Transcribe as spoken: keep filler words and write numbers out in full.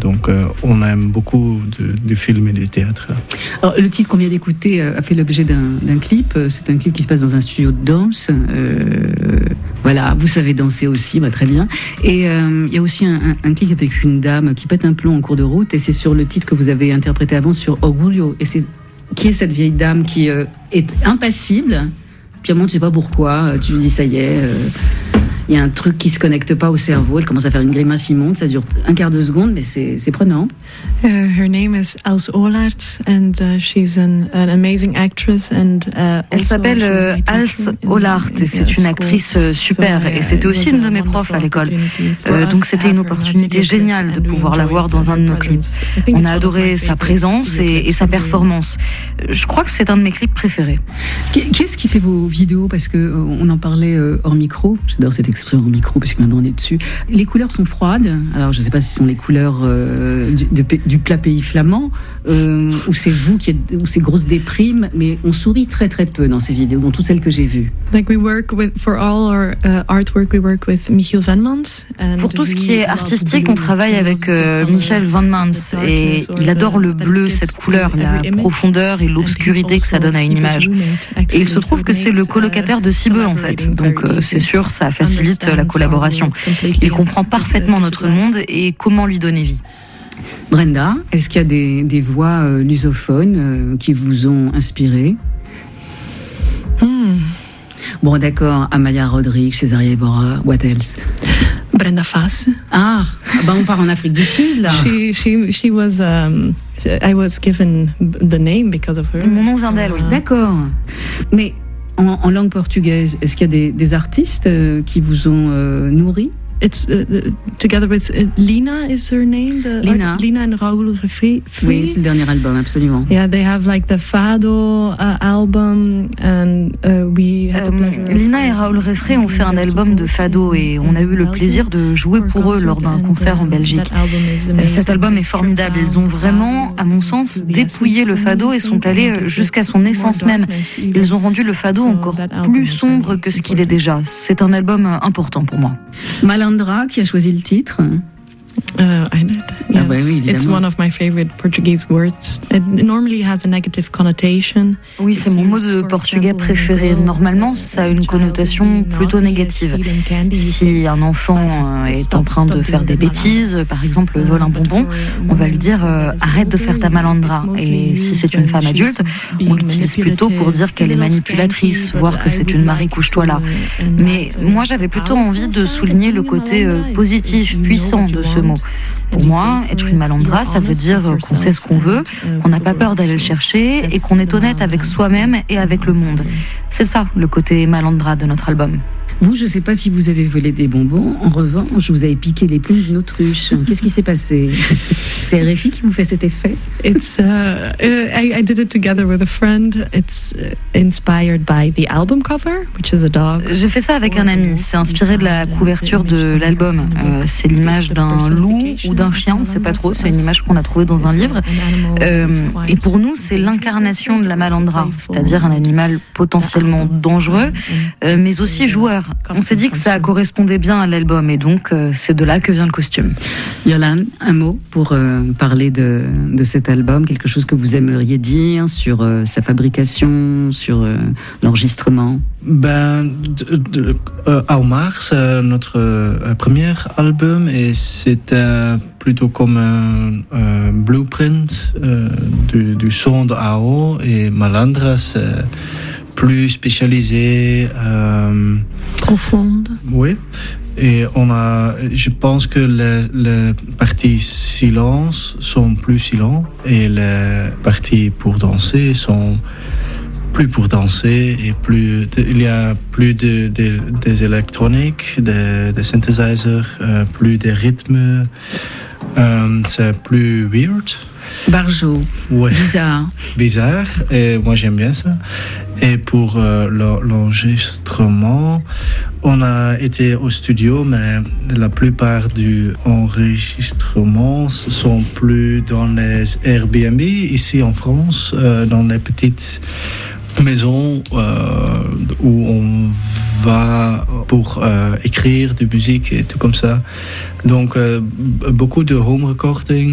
Donc euh, on aime beaucoup de, du film et du théâtre. Alors, le titre qu'on vient d'écouter a fait l'objet d'un, d'un clip. C'est un clip qui se passe dans un studio de danse. Euh, voilà, vous savez danser aussi, bah, très bien. Et euh, il y a aussi un, un, un clip avec une dame qui pète un plomb en cours de route, et c'est sur le titre que vous avez interprété avant sur Orgullo. Et c'est qui est cette vieille dame qui euh, est impassible. Puis à un moment, tu sais pas pourquoi, tu lui dis ça y est, il euh, y a un truc qui se connecte pas au cerveau, elle commence à faire une grimace immonde, ça dure un quart de seconde, mais c'est, c'est prenant. Uh, her name is Els Olaert, and uh, she's an, an amazing actress. And, uh, elle s'appelle euh, Els Olaert, et c'est une actrice euh, super, et c'était aussi une de mes profs à l'école. Euh, donc c'était une opportunité géniale de pouvoir la voir dans un de nos clips. On a adoré sa présence et, et sa performance. Je crois que c'est un de mes clips préférés. Qu'est-ce qui fait vos vidéos? Parce que euh, on en parlait euh, hors micro. J'adore cette expression hors micro parce que maintenant on est dessus. Les couleurs sont froides. Alors je ne sais pas si ce sont les couleurs euh, du, de, du plat pays flamand euh, ou c'est vous qui êtes, ou c'est grosse déprime. Mais on sourit très très peu dans ces vidéos, dans toutes celles que j'ai vues. Like we work with for all our uh, artwork, we work with Michiel van Mans. Pour tout ce qui est artistique, on travaille avec euh, Michiel van Mans et il adore le bleu, cette couleur, la profondeur et l'obscurité que ça donne à une image. Et il se trouve que c'est le colocataire de Cibeux en fait, donc euh, c'est sûr, ça facilite la collaboration. Il comprend parfaitement notre monde et comment lui donner vie. Brenda, est-ce qu'il y a des, des voix euh, lusophones euh, qui vous ont inspiré? hmm. Bon d'accord, Amaya Rodrigues, Césaria Évora, what else? Brenda Fassie. Ah, bah on part en Afrique du Sud là. She, she, she was, um, I was given the name because of her. Mon nom vient d'elle, oui. D'accord. Mais en, en langue portugaise, est-ce qu'il y a des, des artistes euh, qui vous ont euh, nourri? It's uh, together with uh, Lina is her name. The Lina. Art, Lina and Raoul Refree. Oui, c'est le dernier album, absolument. Yeah, they have like the Fado uh, album, and uh, we had euh, the pleasure. Lina et Raoul Refree ont fait un album de Fado et on a eu le plaisir de jouer pour eux lors d'un concert en Belgique. Cet album est formidable. Ils ont vraiment, à mon sens, dépouillé le Fado et sont allés jusqu'à son essence même. Ils ont rendu le Fado encore plus sombre que ce qu'il est déjà. C'est un album important pour moi. Malandra qui a choisi le titre. Uh, I did. Yes. Ah bah oui, évidemment. It's one of my favorite Portuguese words. It normally has a negative connotation. Oui, c'est mon mot de portugais préféré. Normalement, ça a une connotation plutôt négative. Si un enfant est en train de faire des bêtises, par exemple vole un bonbon, on va lui dire euh, arrête de faire ta malandra. Et si c'est une femme adulte, on l'utilise plutôt pour dire qu'elle est manipulatrice, voire que c'est une Marie couche-toi là. Mais moi, j'avais plutôt envie de souligner le côté euh, positif, puissant de ce mot. Pour moi, être une malandra, ça veut dire qu'on sait ce qu'on veut, qu'on n'a pas peur d'aller le chercher et qu'on est honnête avec soi-même et avec le monde. C'est ça, le côté malandra de notre album. Vous, je ne sais pas si vous avez volé des bonbons. En revanche, vous avez piqué les plumes d'une autruche. Qu'est-ce qui s'est passé? C'est R F I qui vous fait cet effet? It's uh, I, I did it together with a friend. It's inspired by the album cover, which is a dog. J'ai fait ça avec un ami. C'est inspiré de la couverture de l'album. Euh, c'est l'image d'un loup ou d'un chien, on ne sait pas trop. C'est une image qu'on a trouvée dans un livre. Euh, et pour nous, c'est l'incarnation de la malandra, c'est-à-dire un animal potentiellement dangereux, euh, mais aussi joueur. On s'est dit que ça correspondait bien à l'album et donc euh, c'est de là que vient le costume. Yolande, un mot pour euh, parler de, de cet album, quelque chose que vous aimeriez dire sur euh, sa fabrication, sur euh, l'enregistrement? Ben, de, de, euh, Aumar, c'est notre euh, premier album et c'était plutôt comme un, un blueprint euh, du, du son de A O et Malandra, c'est plus spécialisé, euh, profonde. Oui. Et on a, je pense que les, les parties silence sont plus silents et les parties pour danser sont plus pour danser et plus, il y a plus de, de des électroniques, des, des synthesizers, euh, plus de rythmes, euh, c'est plus weird. Barjo, ouais. Bizarre. Bizarre, et moi j'aime bien ça. Et pour euh, l'enregistrement, on a été au studio, mais la plupart du enregistrement sont plus dans les Airbnb, ici en France, euh, dans les petites maisons euh, où on va pour euh, écrire de musique et tout comme ça. Donc euh, beaucoup de home recording.